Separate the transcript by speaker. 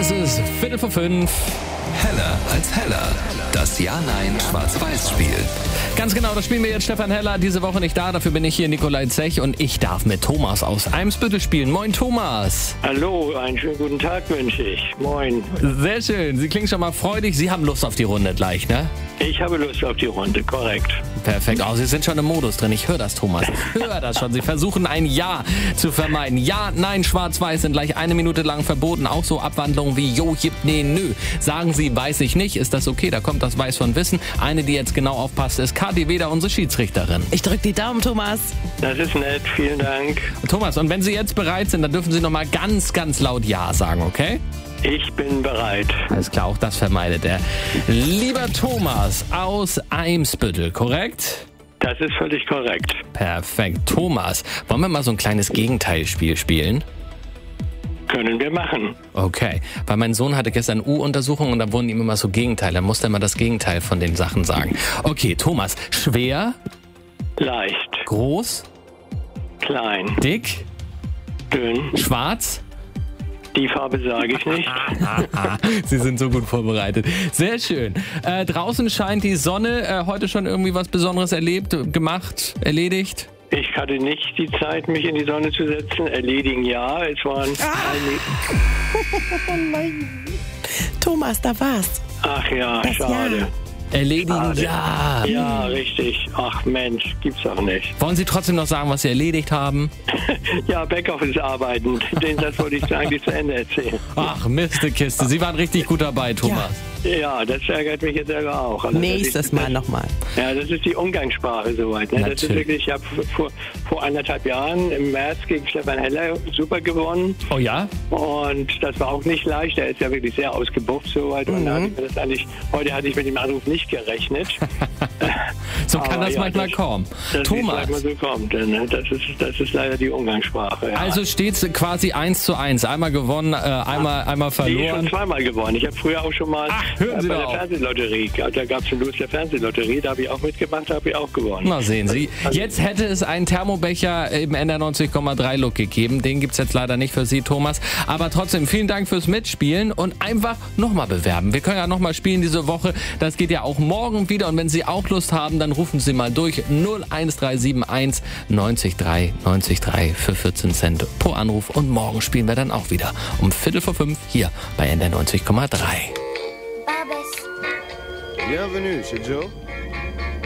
Speaker 1: Es ist 4:45.
Speaker 2: Heller als Heller. Das Ja-Nein-Schwarz-Weiß-Spiel.
Speaker 1: Ganz genau, das spielen wir jetzt. Stefan Heller diese Woche nicht da, dafür bin ich hier, Nikolai Zech, und ich darf mit Thomas aus Eimsbüttel spielen. Moin Thomas.
Speaker 3: Hallo, einen schönen guten Tag wünsche ich. Moin.
Speaker 1: Sehr schön, Sie klingen schon mal freudig. Sie haben Lust auf die Runde gleich, ne?
Speaker 3: Ich habe Lust auf die Runde, korrekt.
Speaker 1: Perfekt. Oh, Sie sind schon im Modus drin. Ich höre das, Thomas. Ich höre das schon. Sie versuchen ein Ja zu vermeiden. Ja, nein, schwarz-weiß sind gleich 1 Minute lang verboten. Auch so Abwandlungen wie Jo, jip, nee, nö. Sagen Sie, weiß ich nicht. Ist das okay? Da kommt das Weiß von Wissen. Eine, die jetzt genau aufpasst, ist Kathi Weder, unsere Schiedsrichterin.
Speaker 4: Ich drücke die Daumen, Thomas.
Speaker 3: Das ist nett, vielen Dank.
Speaker 1: Thomas, und wenn Sie jetzt bereit sind, dann dürfen Sie noch mal ganz, ganz laut Ja sagen, okay?
Speaker 3: Ich bin bereit.
Speaker 1: Alles klar, auch das vermeidet er. Lieber Thomas aus Eimsbüttel, korrekt?
Speaker 3: Das ist völlig korrekt.
Speaker 1: Perfekt. Thomas, wollen wir mal so ein kleines Gegenteilspiel spielen?
Speaker 3: Können wir machen.
Speaker 1: Okay, weil mein Sohn hatte gestern U-Untersuchung und da wurden ihm immer so Gegenteile. Da musste er immer das Gegenteil von den Sachen sagen. Okay, Thomas, schwer,
Speaker 3: Leicht,
Speaker 1: groß,
Speaker 3: klein,
Speaker 1: dick,
Speaker 3: dünn.
Speaker 1: schwarz.
Speaker 3: Die Farbe sage ich nicht.
Speaker 1: Sie sind so gut vorbereitet. Sehr schön. Draußen scheint die Sonne. Heute schon irgendwie was Besonderes erlebt, gemacht, erledigt?
Speaker 3: Ich hatte nicht die Zeit, mich in die Sonne zu setzen. Erledigen ja. Es waren
Speaker 4: Oh nein. Thomas, da war's.
Speaker 3: Ach ja,
Speaker 4: Das
Speaker 3: schade.
Speaker 4: Ja.
Speaker 1: Erledigen,
Speaker 3: Schade.
Speaker 1: ja.
Speaker 3: Ja, richtig. Ach Mensch, gibt's auch nicht.
Speaker 1: Wollen Sie trotzdem noch sagen, was Sie erledigt haben?
Speaker 3: Ja, Backoffice arbeiten. Den Satz wollte ich eigentlich zu Ende erzählen.
Speaker 1: Ach, Mistekiste. Sie waren richtig gut dabei, Thomas.
Speaker 3: Ja, das ärgert mich jetzt selber auch. Also,
Speaker 4: Nächstes Mal nochmal.
Speaker 3: Ja, das ist die Umgangssprache soweit. Ne? Das ist
Speaker 1: Natürlich.
Speaker 3: wirklich, ich habe vor 1,5 Jahren im März gegen Stefan Heller super gewonnen.
Speaker 1: Oh ja?
Speaker 3: Und das war auch nicht leicht. Er ist ja wirklich sehr ausgebufft soweit. Und da hatte ich mir das eigentlich, heute hatte ich mit dem Anruf nicht gerechnet.
Speaker 1: So kann
Speaker 3: Aber
Speaker 1: das
Speaker 3: ja,
Speaker 1: manchmal
Speaker 3: das-
Speaker 1: kommen.
Speaker 3: Das
Speaker 1: Thomas,
Speaker 3: ist manchmal so kommt. Ne? Das ist leider die Umgangssprache. Ja.
Speaker 1: also steht's quasi 1:1. Einmal gewonnen, einmal
Speaker 3: Nee, schon
Speaker 1: verloren.
Speaker 3: zweimal gewonnen. Ich habe früher auch schon mal
Speaker 1: Ach, hören Sie
Speaker 3: bei
Speaker 1: doch
Speaker 3: der
Speaker 1: auf.
Speaker 3: Fernsehlotterie, da gab es schon Los der Fernsehlotterie, da habe ich auch mitgemacht, da habe ich auch gewonnen.
Speaker 1: Na, sehen Sie. Jetzt hätte es einen Thermobecher im NDR 90,3 Look gegeben. Den gibt's jetzt leider nicht für Sie, Thomas. Aber trotzdem, vielen Dank fürs Mitspielen und einfach nochmal bewerben. Wir können ja nochmal spielen diese Woche. Das geht ja auch morgen wieder. Und wenn Sie auch Lust haben, dann rufen Sie mal durch. 01371 90 3 90 3 für 14 Cent pro Anruf. Und morgen spielen wir dann auch wieder um 4:45 hier bei NDR 90,3.
Speaker 5: Bienvenue chez Joe.